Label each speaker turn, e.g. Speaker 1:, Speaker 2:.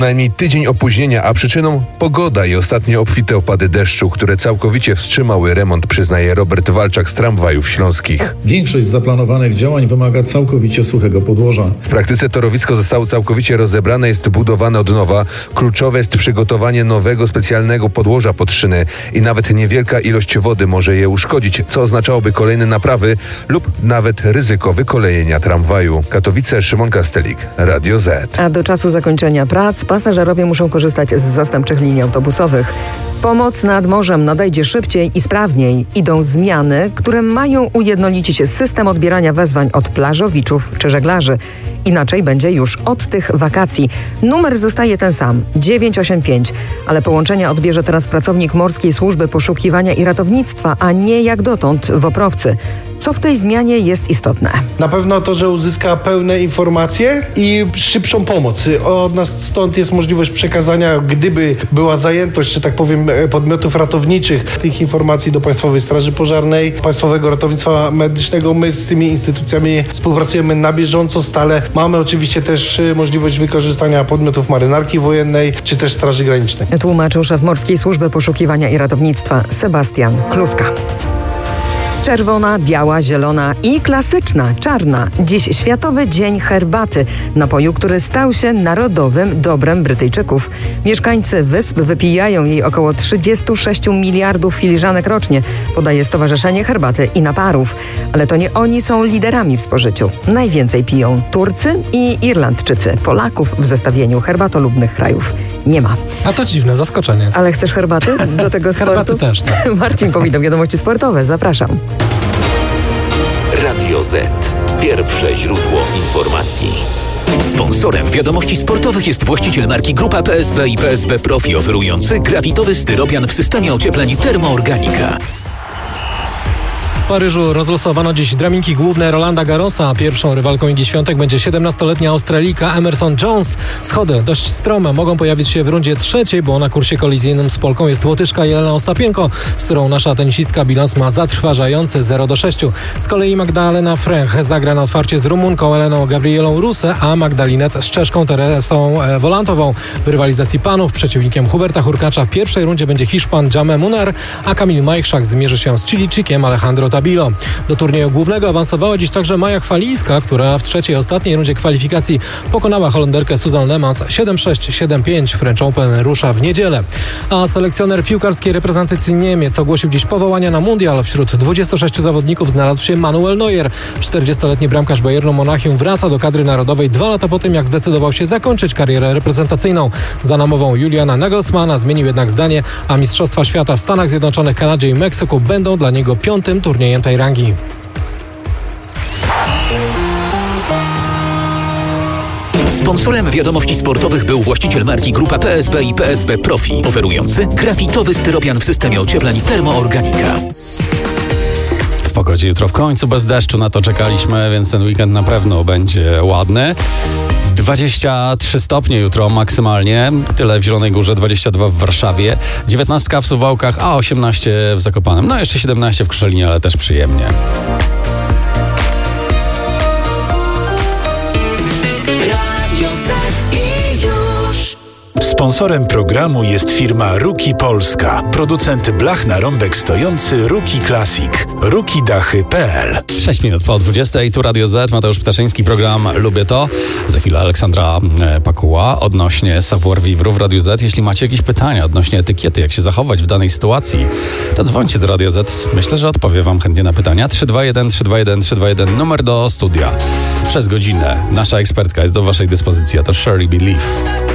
Speaker 1: Najmniej tydzień opóźnienia, a przyczyną pogoda i ostatnie obfite opady deszczu, które całkowicie wstrzymały remont, przyznaje Robert Walczak z Tramwajów Śląskich.
Speaker 2: Większość zaplanowanych działań wymaga całkowicie suchego podłoża.
Speaker 1: W praktyce torowisko zostało całkowicie rozebrane, jest budowane od nowa. Kluczowe jest przygotowanie nowego, specjalnego podłoża pod szyny i nawet niewielka ilość wody może je uszkodzić, co oznaczałoby kolejne naprawy lub nawet ryzyko wykolejenia tramwaju. Katowice, Szymon Kastelik, Radio Z.
Speaker 3: A do czasu zakończenia prac pasażerowie muszą korzystać z zastępczych linii autobusowych. Pomoc nad morzem nadejdzie szybciej i sprawniej. Idą zmiany, które mają ujednolicić system odbierania wezwań od plażowiczów czy żeglarzy. Inaczej będzie już od tych wakacji. Numer zostaje ten sam, 985, ale połączenia odbierze teraz pracownik Morskiej Służby Poszukiwania i Ratownictwa, a nie jak dotąd woprowcy. Co w tej zmianie jest istotne?
Speaker 4: Na pewno to, że uzyska pełne informacje i szybszą pomoc. Od nas stąd jest możliwość przekazania, gdyby była zajętość, że tak powiem, podmiotów ratowniczych, tych informacji do Państwowej Straży Pożarnej, Państwowego Ratownictwa Medycznego. My z tymi instytucjami współpracujemy na bieżąco, stale. Mamy oczywiście też możliwość wykorzystania podmiotów Marynarki Wojennej, czy też Straży Granicznej.
Speaker 3: Tłumaczył szef Morskiej Służby Poszukiwania i Ratownictwa Sebastian Kluska. Czerwona, biała, zielona i klasyczna, czarna. Dziś Światowy Dzień Herbaty, napoju, który stał się narodowym dobrem Brytyjczyków. Mieszkańcy wysp wypijają jej około 36 miliardów filiżanek rocznie, podaje Stowarzyszenie Herbaty i Naparów. Ale to nie oni są liderami w spożyciu. Najwięcej piją Turcy i Irlandczycy. Polaków w zestawieniu herbatolubnych krajów nie ma.
Speaker 5: A to dziwne, zaskoczenie.
Speaker 3: Ale chcesz herbaty do tego sportu?
Speaker 5: Herbaty też, tak.
Speaker 3: Marcin Powinno, Wiadomości Sportowe. Zapraszam.
Speaker 6: Radio Z. Pierwsze źródło informacji. Sponsorem Wiadomości Sportowych jest właściciel marki Grupa PSB i PSB Profi, oferujący grafitowy styropian w systemie ociepleń Termoorganika.
Speaker 5: W Paryżu rozlosowano dziś drabinki główne Rolanda Garrosa. Pierwszą rywalką Igi Świątek będzie 17-letnia Australijka Emerson Jones. Schody dość strome mogą pojawić się w rundzie trzeciej, bo na kursie kolizyjnym z Polką jest Łotyszka Jelena Ostapienko, z którą nasza tenisistka bilans ma zatrważający 0-6. Z kolei Magdalena Fręch zagra na otwarcie z Rumunką Eleną Gabrielą Ruse, a Magdalinet z Czeszką Teresą Wolantową. W rywalizacji panów przeciwnikiem Huberta Hurkacza w pierwszej rundzie będzie Hiszpan Jame Munar, a Kamil Majchrzak zmierzy się z Chilijczykiem Alejandro Tabilo. Do turnieju głównego awansowała dziś także Maja Chwalińska, która w trzeciej, ostatniej rundzie kwalifikacji pokonała Holenderkę Susan Lemans 7-6, 7-5. French Open rusza w niedzielę. A selekcjoner piłkarskiej reprezentacji Niemiec ogłosił dziś powołania na mundial. Wśród 26 zawodników znalazł się Manuel Neuer. 40-letni bramkarz Bayernu Monachium wraca do kadry narodowej 2 lata po tym, jak zdecydował się zakończyć karierę reprezentacyjną. Za namową Juliana Nagelsmana zmienił jednak zdanie, a Mistrzostwa Świata w Stanach Zjednoczonych, Kanadzie i Meksyku będą dla niego 5. turniejem tej rangi.
Speaker 6: Sponsorem Wiadomości Sportowych był właściciel marki Grupa PSB i PSB Profi, oferujący grafitowy styropian w systemie ociepleń Termoorganika.
Speaker 7: W pogodzie jutro w końcu bez deszczu, na to czekaliśmy, więc ten weekend na pewno będzie ładny. 23 stopnie jutro maksymalnie, tyle w Zielonej Górze, 22 w Warszawie, 19 w Suwałkach, a 18 w Zakopanem. No jeszcze 17 w Koszalinie, ale też przyjemnie.
Speaker 8: Sponsorem programu jest firma Ruki Polska, producent blach na rąbek stojący Ruki Classic, rukidachy.pl.
Speaker 7: 6 minut po 20, tu Radio Z, Mateusz Ptaszyński, program Lubię to. Za chwilę Aleksandra Pakuła odnośnie savoir-vivre w Radiu Z. Jeśli macie jakieś pytania odnośnie etykiety, jak się zachować w danej sytuacji, to dzwońcie do Radio Z. Myślę, że odpowie wam chętnie na pytania. 321 321 321, numer do studia. Przez godzinę nasza ekspertka jest do waszej dyspozycji, a to Shirley Believe.